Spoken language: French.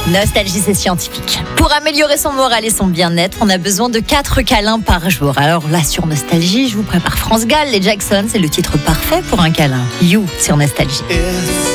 Nostalgie, c'est scientifique. Pour améliorer son moral et son bien-être, on a besoin de 4 câlins par jour. Alors là, sur Nostalgie, je vous prépare France Gall, les Jackson, c'est le titre parfait pour un câlin. You sur Nostalgie.